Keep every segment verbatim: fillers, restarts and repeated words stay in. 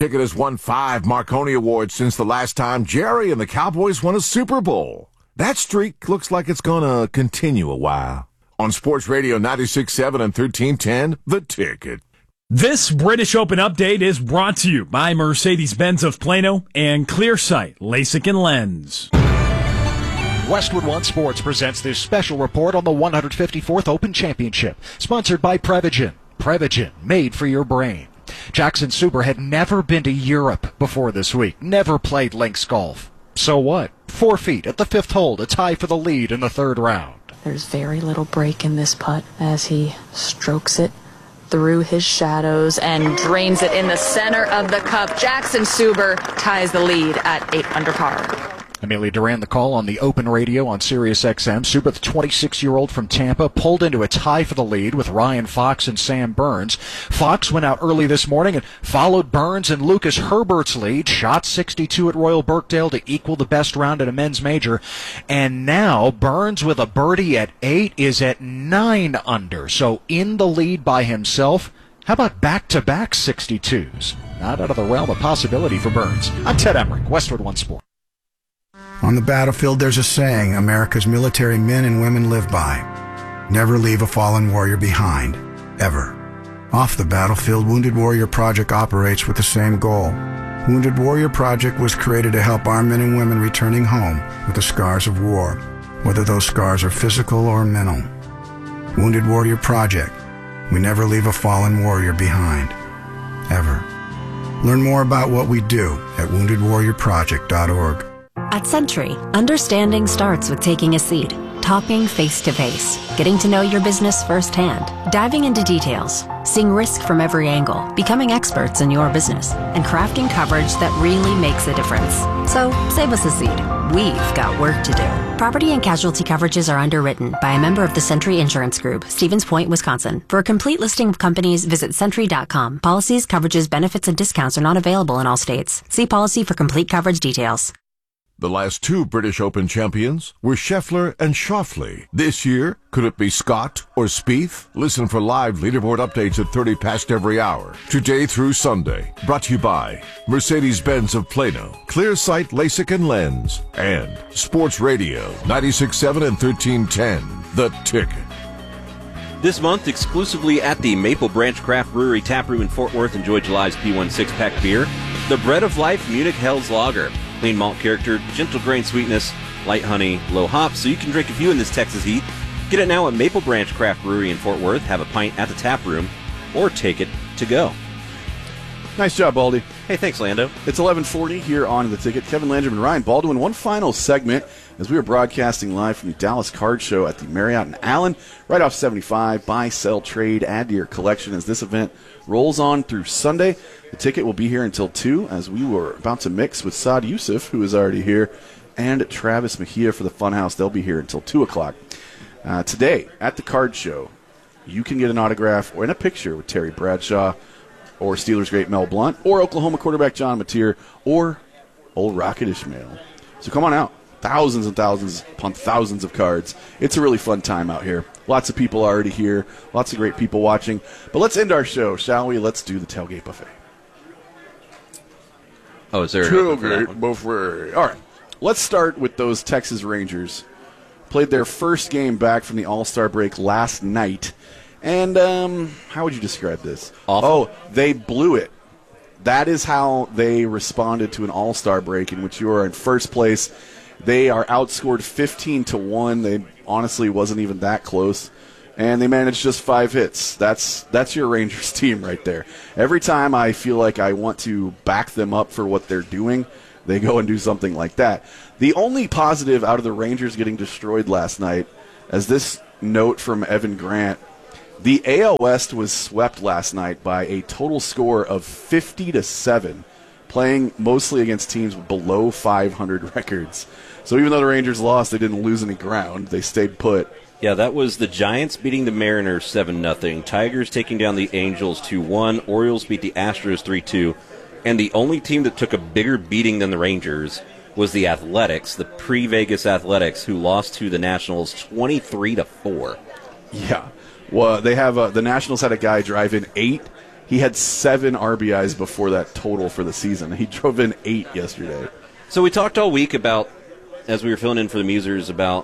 Ticket has won five Marconi Awards since the last time Jerry and the Cowboys won a Super Bowl. That streak looks like it's going to continue a while. On Sports Radio ninety-six point seven and thirteen ten, The Ticket. This British Open update is brought to you by Mercedes-Benz of Plano and Clearsight LASIK and Lens. Westwood One Sports presents this special report on the one hundred fifty-fourth Open Championship, sponsored by Prevagen. Prevagen, made for your brain. Jackson Suber had never been to Europe before this week, never played links golf. So what? Four feet at the fifth hole to tie for the lead in the third round. There's very little break in this putt as he strokes it through his shadows and drains it in the center of the cup. Jackson Suber ties the lead at eight under par. Amelia Duran, the call on the Open Radio on Sirius X M. Suber, the twenty-six-year-old from Tampa, pulled into a tie for the lead with Ryan Fox and Sam Burns. Fox went out early this morning and followed Burns and Lucas Herbert's lead, shot sixty-two at Royal Birkdale to equal the best round at a men's major. And now Burns, with a birdie at eight, is at nine under, so in the lead by himself. How about back-to-back sixty-twos? Not out of the realm of possibility for Burns. I'm Ted Emmerich, Westwood One Sport. On the battlefield, there's a saying America's military men and women live by. Never leave a fallen warrior behind. Ever. Off the battlefield, Wounded Warrior Project operates with the same goal. Wounded Warrior Project was created to help our men and women returning home with the scars of war, whether those scars are physical or mental. Wounded Warrior Project. We never leave a fallen warrior behind. Ever. Learn more about what we do at wounded warrior project dot org. At Century, understanding starts with taking a seat, talking face-to-face, getting to know your business firsthand, diving into details, seeing risk from every angle, becoming experts in your business, and crafting coverage that really makes a difference. So, save us a seat. We've got work to do. Property and casualty coverages are underwritten by a member of the Century Insurance Group, Stevens Point, Wisconsin. For a complete listing of companies, visit century dot com. Policies, coverages, benefits, and discounts are not available in all states. See policy for complete coverage details. The last two British Open champions were Scheffler and Schauffele. This year, could it be Scott or Spieth? Listen for live leaderboard updates at thirty past every hour, today through Sunday. Brought to you by Mercedes-Benz of Plano, Clearsight LASIK and Lens, and Sports Radio ninety-six point seven and thirteen ten, The Ticket. This month, exclusively at the Maple Branch Craft Brewery Taproom in Fort Worth, enjoy July's P one six-pack beer, the Bread of Life Munich Helles Lager. Clean malt character, gentle grain sweetness, light honey, low hops, so you can drink a few in this Texas heat. Get it now at Maple Branch Craft Brewery in Fort Worth. Have a pint at the tap room, or take it to go. Nice job, Baldy. Hey, thanks, Lando. It's eleven forty here on The Ticket. Kevin Landrum and Ryan Baldwin, one final segment as we are broadcasting live from the Dallas Card Show at the Marriott in Allen, right off seventy-five. Buy, sell, trade, add to your collection as this event rolls on through Sunday. The Ticket will be here until two as we were about to mix with Saad Youssef, who is already here, and Travis Mejia for the Funhouse. They'll be here until two o'clock. Uh, today, at the Card Show, you can get an autograph or in a picture with Terry Bradshaw, or Steelers great Mel Blount, or Oklahoma quarterback John Mateer, or old Rocket Ishmael. So come on out. Thousands and thousands upon thousands of cards. It's a really fun time out here. Lots of people already here. Lots of great people watching. But let's end our show, shall we? Let's do the Tailgate Buffet. Oh, is there Tailgate Buffet. All right. Let's start with those Texas Rangers. Played their first game back from the All-Star break last night. And um, how would you describe this? Awful. Oh, they blew it. That is how they responded to an All-Star break in which you are in first place. They are outscored fifteen to one. They honestly wasn't even that close. And they managed just five hits. That's that's your Rangers team right there. Every time I feel like I want to back them up for what they're doing, they go and do something like that. The only positive out of the Rangers getting destroyed last night, as this note from Evan Grant, the A L West was swept last night by a total score of fifty to seven, playing mostly against teams with below five hundred records. So even though the Rangers lost, they didn't lose any ground. They stayed put. Yeah, that was the Giants beating the Mariners seven nothing, Tigers taking down the Angels two one, Orioles beat the Astros three two, and the only team that took a bigger beating than the Rangers was the Athletics, the pre-Vegas Athletics, who lost to the Nationals twenty-three to four. Yeah. Well, they have uh, the Nationals had a guy drive in eight. He had seven R B Is before that total for the season. He drove in eight yesterday. So we talked all week about, as we were filling in for the Musers, about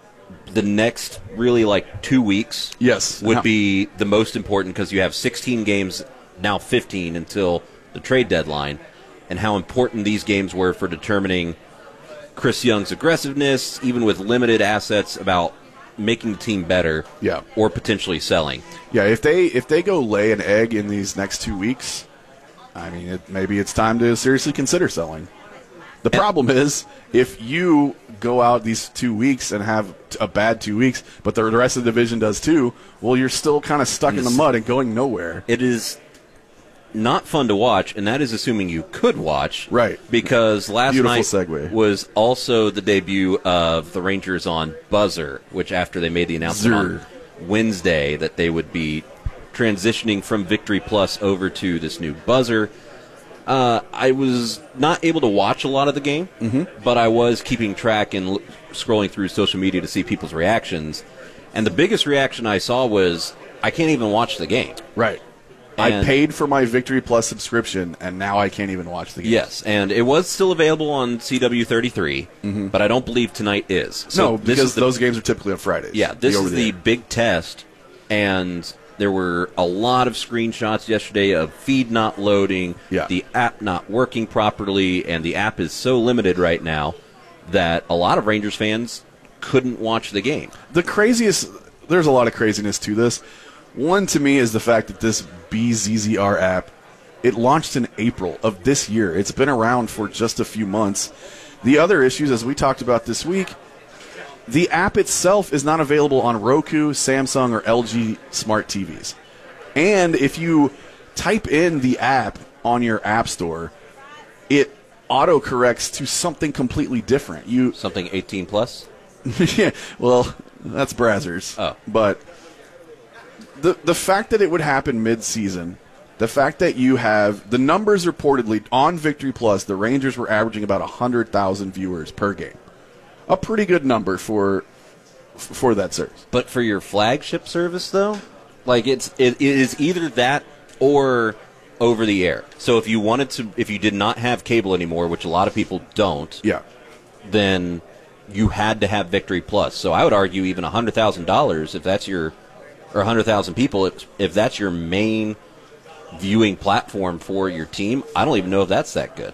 the next really like two weeks yes. would Now, be the most important because you have sixteen games, now fifteen until the trade deadline, and how important these games were for determining Chris Young's aggressiveness, even with limited assets, about making the team better yeah. or potentially selling. Yeah, if they if they go lay an egg in these next two weeks, I mean, it, maybe it's time to seriously consider selling. The problem is, if you go out these two weeks and have a bad two weeks, but the rest of the division does too, well, you're still kind of stuck in the mud and going nowhere. It is not fun to watch, and that is assuming you could watch. Right. Because last Beautiful night segue. was also the debut of the Rangers on Buzzer, which after they made the announcement Zer. on Wednesday that they would be transitioning from Victory Plus over to this new Buzzer, Uh, I was not able to watch a lot of the game, mm-hmm. but I was keeping track and l- scrolling through social media to see people's reactions. And the biggest reaction I saw was, I can't even watch the game. Right. And I paid for my Victory Plus subscription, and now I can't even watch the game. Yes, and it was still available on C W thirty-three, mm-hmm. but I don't believe tonight is. So no, this because is the, those games are typically on Fridays. Yeah, this the is the big test, and there were a lot of screenshots yesterday of feed not loading, yeah. the app not working properly, and the app is so limited right now that a lot of Rangers fans couldn't watch the game. The craziest, there's a lot of craziness to this. One, to me, is the fact that this B Z Z R app, it launched in April of this year. It's been around for just a few months. The other issues, as we talked about this week, the app itself is not available on Roku, Samsung, or L G smart T Vs. And if you type in the app on your app store, it autocorrects to something completely different. You Something eighteen plus? Yeah, well, that's Brazzers. Oh. But the the fact that it would happen mid-season, the fact that you have the numbers reportedly on Victory Plus, the Rangers were averaging about one hundred thousand viewers per game. A pretty good number for for that service. But for your flagship service, though, like it's it, it is either that or over the air. So if you wanted to, if you did not have cable anymore, which a lot of people don't, yeah, then you had to have Victory Plus. So I would argue even one hundred thousand dollars, if that's your, or one hundred thousand people, if, if that's your main viewing platform for your team, I don't even know if that's that good.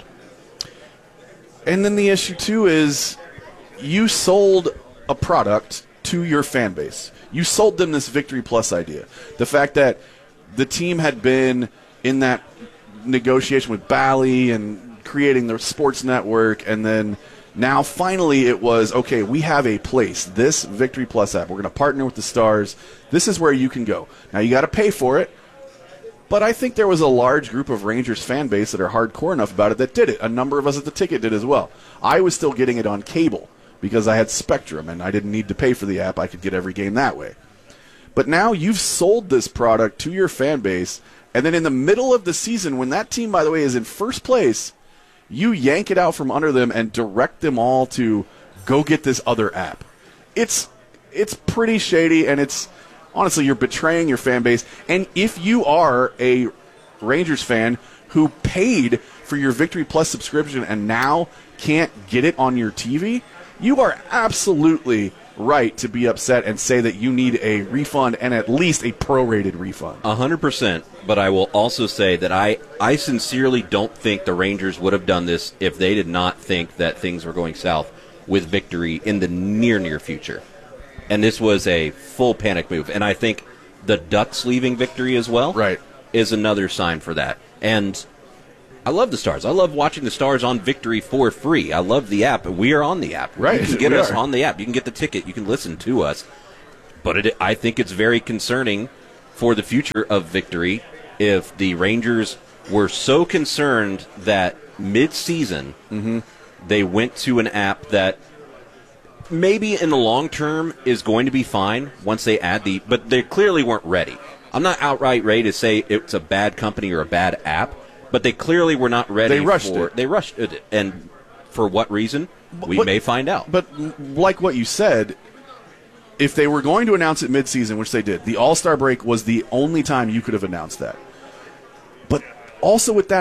And then the issue, too, is you sold a product to your fan base. You sold them this Victory Plus idea. The fact that the team had been in that negotiation with Bally and creating the sports network, and then now finally it was, okay, we have a place, this Victory Plus app. We're going to partner with the Stars. This is where you can go. Now you got to pay for it, but I think there was a large group of Rangers fan base that are hardcore enough about it that did it. A number of us at the ticket did as well. I was still getting it on cable because I had Spectrum and I didn't need to pay for the app. I could get every game that way. But now you've sold this product to your fan base, and then in the middle of the season, when that team, by the way, is in first place, you yank it out from under them and direct them all to go get this other app. It's it's pretty shady, and it's honestly, you're betraying your fan base. And if you are a Rangers fan who paid for your Victory Plus subscription and now can't get it on your T V, you are absolutely right to be upset and say that you need a refund, and at least a prorated refund. A hundred percent. But I will also say that I, I sincerely don't think the Rangers would have done this if they did not think that things were going south with Victory in the near, near future. And this was a full panic move. And I think the Ducks leaving Victory as well right. is another sign for that. And I love the Stars. I love watching the Stars on Victory for free. I love the app. We are on the app. Right. You can get we us are. on the app. You can get the ticket. You can listen to us. But it, I think it's very concerning for the future of Victory if the Rangers were so concerned that mid-season mm-hmm. they went to an app that maybe in the long term is going to be fine once they add the, but they clearly weren't ready. I'm not outright ready to say it's a bad company or a bad app, but they clearly were not ready. They rushed for, it. They rushed it, and for what reason? We but, may find out. But like what you said, if they were going to announce it mid-season, which they did, the All-Star break was the only time you could have announced that. Also with that